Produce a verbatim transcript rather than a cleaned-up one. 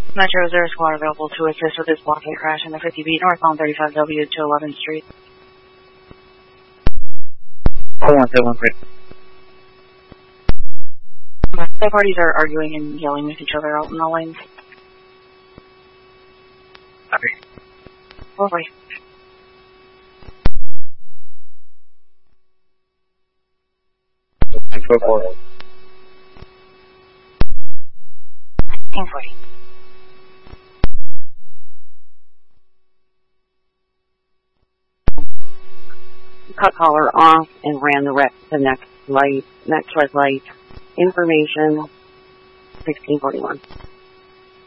Metro Zero Squad available to assist with this blocking crash in the fifty B northbound thirty-five W to eleventh Street. four one seven three. The parties are arguing and yelling with each other out in the lanes. Okay. Lovely. Go for it. ten forty. Cut collar off and ran the rep to the next light, next red light. Information sixteen forty-one.